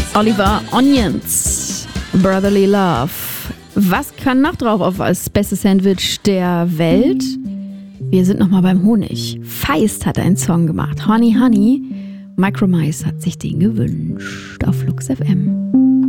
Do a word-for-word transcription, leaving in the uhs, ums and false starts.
Oliver Onions, Brotherly Love. Was kann noch drauf auf als bestes Sandwich der Welt? Wir sind nochmal beim Honig. Feist hat einen Song gemacht. Honey, Honey. Micromise hat sich den gewünscht auf Flux F M.